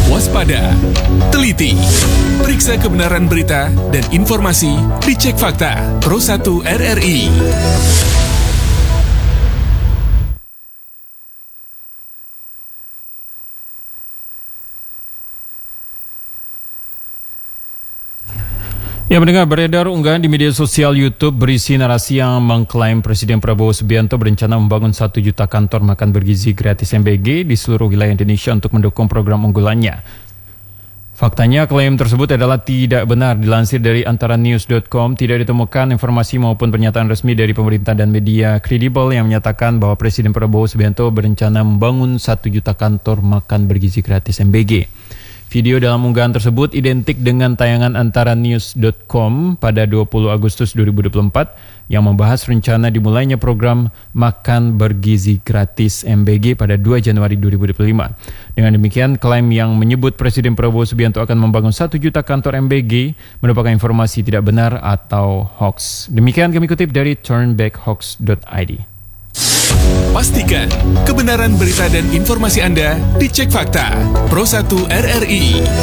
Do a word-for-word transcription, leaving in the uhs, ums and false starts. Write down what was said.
waspada, teliti, periksa kebenaran berita dan informasi, dicek fakta. Pro satu R R I. Ya, mendengar beredar unggahan di media sosial YouTube berisi narasi yang mengklaim Presiden Prabowo Subianto berencana membangun satu juta kantor makan bergizi gratis M B G di seluruh wilayah Indonesia untuk mendukung program unggulannya. Faktanya, klaim tersebut adalah tidak benar. Dilansir dari antara news dot com, tidak ditemukan informasi maupun pernyataan resmi dari pemerintah dan media kredibel yang menyatakan bahwa Presiden Prabowo Subianto berencana membangun satu juta kantor makan bergizi gratis M B G. Video dalam unggahan tersebut identik dengan tayangan antara news dot com pada dua puluh Agustus dua ribu dua puluh empat yang membahas rencana dimulainya program makan bergizi gratis M B G pada dua Januari dua ribu dua puluh lima. Dengan demikian, klaim yang menyebut Presiden Prabowo Subianto akan membangun satu juta kantor M B G merupakan informasi tidak benar atau hoax. Demikian kami kutip dari turnbackhoax dot I D. Pastikan kebenaran berita dan informasi Anda dicek fakta. Pro satu R R I.